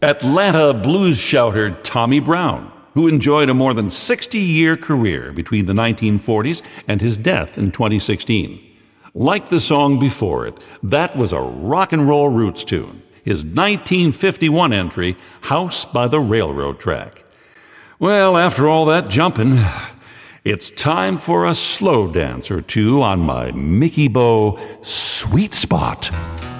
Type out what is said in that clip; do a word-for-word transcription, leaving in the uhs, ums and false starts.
Atlanta blues shouter Tommy Brown, who enjoyed a more than sixty-year career between the nineteen forties and his death in twenty sixteen. Like the song before it, that was a rock and roll roots tune, his nineteen fifty-one entry, House by the Railroad Track. Well, after all that jumping, it's time for a slow dance or two on my Mickey Bo Sweet Spot.